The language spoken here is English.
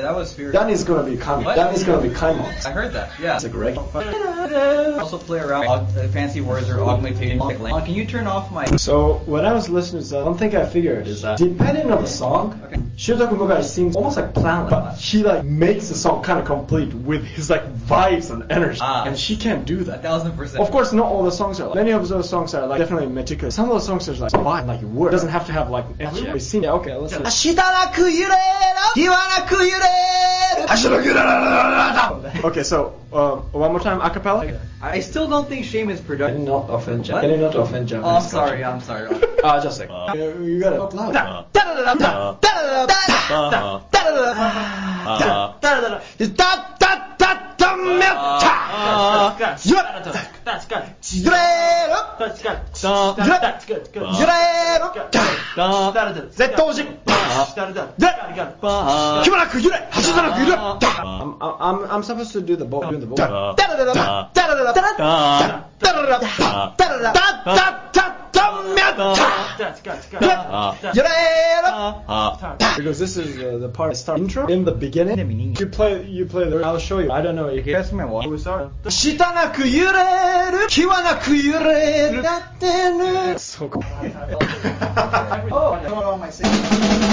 that was fear. That is gonna be Kami. What? That is gonna be Kaimon. I heard that. Yeah. It's a great. Also play around fancy words or augmentation. Can you turn off my? So when I was listening to that, one thing I figured is that depending on the song, Shota Kumogai sings almost like Planet, but he like makes the song kind of complete with his like vibes and energy, and she can't do that. 1000%. Of course, not all the songs are like. Many of those songs are like definitely meticulous. Some of the songs are like vibe, like word. It doesn't have to have like. Yeah, okay, let's see. Okay, so one more time, acapella. I still don't think shame is productive. Can you not offend Japanese? Can you not offend Japanese? I'm sorry. Just a second. You gotta talk loud. I'm supposed to do the vocal. Because this is the part I start intro in the beginning. You play the. I'll show you. I don't know. You can guess my what. So cool.